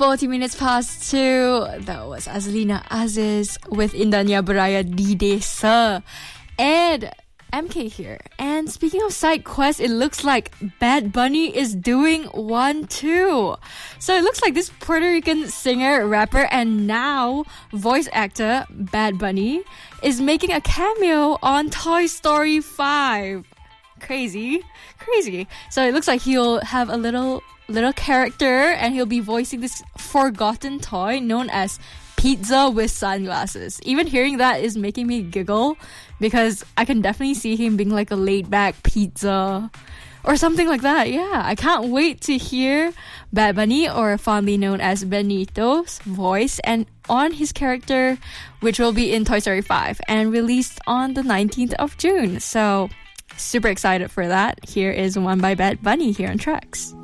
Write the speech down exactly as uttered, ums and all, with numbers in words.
forty minutes past two. That was Azlina Aziz with Indahnya Beraya di Desa. And M K here. And speaking of side quests, it looks like Bad Bunny is doing one too. So it looks like this Puerto Rican singer, rapper, and now voice actor Bad Bunny is making a cameo on Toy Story five. Crazy. Crazy. So it looks like he'll have a little little character and he'll be voicing this forgotten toy known as Pizza with sunglasses. Even hearing that is making me giggle because I can definitely see him being like a laid-back pizza or something like that. Yeah, I can't wait to hear Bad Bunny, or fondly known as Benito's voice, and on his character, which will be in Toy Story five and released on the nineteenth of June. So super excited for that. Here is one by Bad Bunny here on Tracks.